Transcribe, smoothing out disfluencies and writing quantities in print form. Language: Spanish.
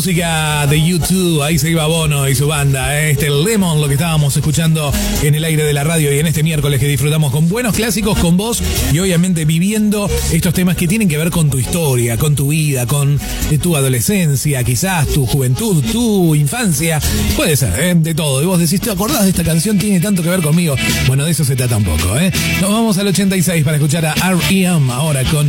música de U2, ahí se iba Bono y su banda, este Lemon, lo que estábamos escuchando en el aire de la radio y en este miércoles que disfrutamos con buenos clásicos, con vos y obviamente viviendo estos temas que tienen que ver con tu historia, con tu vida, con tu adolescencia, quizás tu juventud, tu infancia, puede ser, de todo. Y vos decís, ¿te acordás de esta canción? Tiene tanto que ver conmigo. Bueno, de eso se trata un poco, Nos vamos al 86 para escuchar a R.E.M. ahora con